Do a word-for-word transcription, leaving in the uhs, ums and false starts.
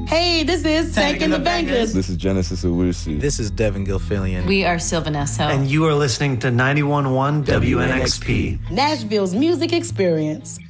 Hey, this is Taking the Bankers. This is Genesis Owusu. This is Devin Gilfillian. We are Sylvanesso. And you are listening to ninety-one point one W N X P. Nashville's music experience.